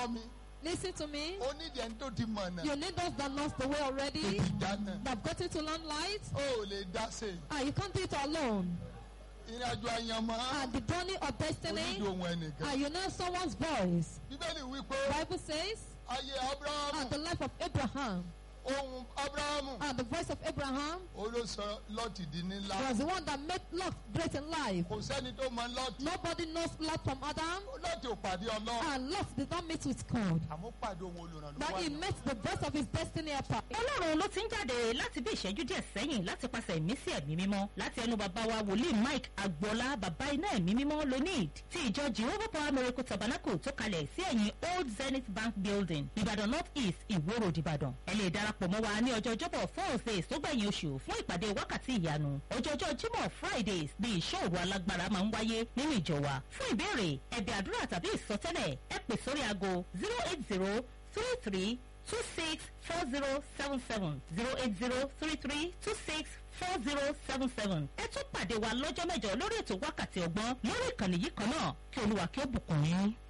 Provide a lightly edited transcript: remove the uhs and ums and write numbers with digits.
gbọ́ mi. Listen to me. O ní ìdí ẹni tó ti mọ̀nà. You need those that lost the way already. Tó ti dáná. That have gotten to learn light. O ò lè dá sí. You can't do it alone. Ìrìnàjò àyànmọ́. The journey of destiny. O ní ìdí ohun ẹnìkan. You know someone's voice. Bíbélì wí pé. Bible says. Ayé Abrahamu. The life of Abraham. Ohun Abrahamu. The voice of Abraham. Ó ló sọ Lọ́ọ̀tì di ńlá. Was the one that made Lot great in life. Kò sẹ́ni tó mọ Lọ́ọ̀tì. Nobody knows Lot from Adam. Lọ́ọ̀tì ò pàdé Ọlọ́run. And Lot did not meet with God. Àmọ́ pàdé ohun olùrànlọ́wọ́. But he met the voice of his destiny apart. Ọlọ́run ló ti ń jáde láti bí ìṣẹ́jú díẹ̀ sẹ́yìn láti pàṣẹ ìmísí ẹ̀mí mímọ́ láti ẹnu bàbá wa wòlíì Mike Agboola bàbá iná ẹ̀mí mímọ́ lonid ti ìjọ Jehovah Power Miracle Tabernacle tó kalẹ̀ sí ẹ̀yìn Old Zenith Bank Building Ìbàdàn North East Ìwó Road Ìbàdàn. Ẹ lè darapọ̀ mọ́ wa ní ọjọ́bọ̀ Thursdays tó gbẹ̀yìn oṣù fún ìpàdé wákàtí ìyanu. Ọjọ́jọ́ Jímọ̀ Fridays ní ìṣọ́ òru alágbára máa ń wáyé nínú ìjọ wa. Fún ìbéèrè ẹ̀bẹ̀ àdúrà tàbí ìsọtẹ́lẹ̀ ẹ pè sórí aago 08033264077 08033264077. Ẹ tún pàdé wa lọ́jọ́ mẹ́jọ lórí ètò wákàtí ọgbọ́n lórí ìkànnì yìí kan náà kí Olúwa kí ó bùkún yín.